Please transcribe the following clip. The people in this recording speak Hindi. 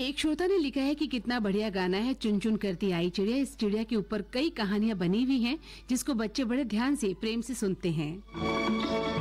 एक श्रोता ने लिखा है कि कितना बढ़िया गाना है, चुन चुन करती आई चिड़िया। इस चिड़िया के ऊपर कई कहानियां बनी हुई हैं जिसको बच्चे बड़े ध्यान से प्रेम से सुनते हैं।